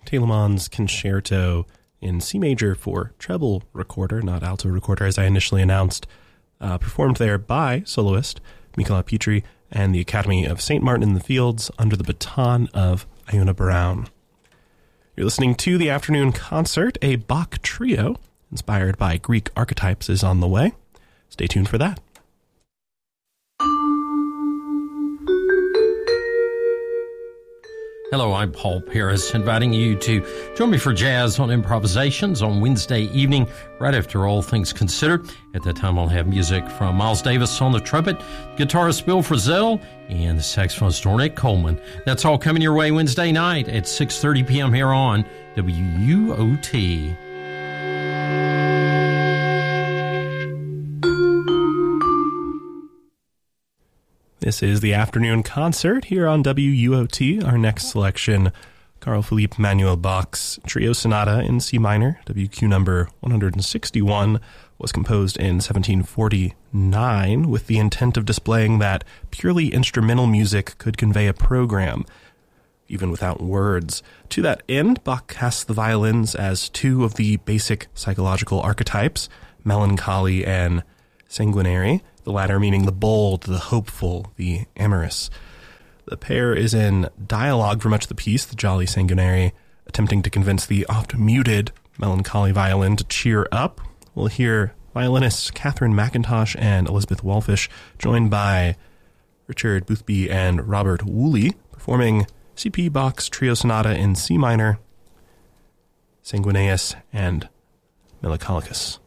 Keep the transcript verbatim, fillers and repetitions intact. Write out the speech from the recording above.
Telemann's Concerto in C major for treble recorder, not alto recorder, as I initially announced, uh, performed there by soloist Michala Petri and the Academy of Saint Martin in the Fields under the baton of Iona Brown. You're listening to the afternoon concert. A Bach trio inspired by Greek archetypes is on the way. Stay tuned for that. Hello, I'm Paul Paris, inviting you to join me for Jazz on Improvisations on Wednesday evening, right after All Things Considered. At that time, I'll have music from Miles Davis on the trumpet, guitarist Bill Frisell, and the saxophonist Ornette Coleman. That's all coming your way Wednesday night at six thirty p.m. here on W U O T. This is the afternoon concert here on W U O T. Our next selection, Carl Philipp Emanuel Bach's Trio Sonata in C minor, W Q number one hundred sixty-one, was composed in seventeen forty-nine with the intent of displaying that purely instrumental music could convey a program, even without words. To that end, Bach casts the violins as two of the basic psychological archetypes, melancholy and sanguinary, the latter meaning the bold, the hopeful, the amorous. The pair is in dialogue for much of the piece, the jolly sanguinary, attempting to convince the oft-muted melancholy violin to cheer up. We'll hear violinists Catherine McIntosh and Elizabeth Walfish, joined by Richard Boothby and Robert Woolley, performing C P Bach's Trio Sonata in C minor, Sanguineus and Melancholicus.